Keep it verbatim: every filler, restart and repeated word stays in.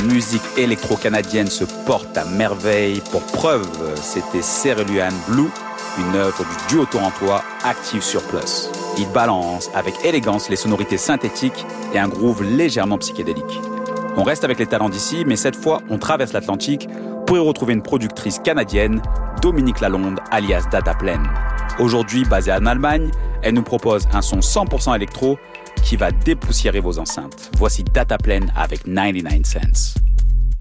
musique électro-canadienne se porte à merveille. Pour preuve, c'était Cerulean Blue, une œuvre du duo torontois Active Surplus. Il balance avec élégance les sonorités synthétiques et un groove légèrement psychédélique. On reste avec les talents d'ici, mais cette fois, on traverse l'Atlantique pour y retrouver une productrice canadienne, Dominique Lalonde, alias Dataplane. Aujourd'hui basée en Allemagne, elle nous propose un son cent pour cent électro qui va dépoussiérer vos enceintes. Voici Dataplane avec quatre-vingt-dix-neuf cents.